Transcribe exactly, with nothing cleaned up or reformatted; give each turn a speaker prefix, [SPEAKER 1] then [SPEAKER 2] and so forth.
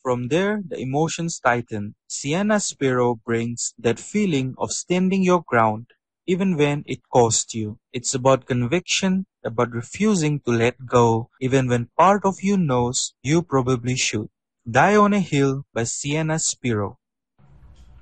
[SPEAKER 1] From there, the emotions tighten. Sienna Sparrow brings that feeling of standing your ground, even when it costs you. It's about conviction, about refusing to let go, even when part of you knows you probably should. Die on a Hill by Sienna Sparrow.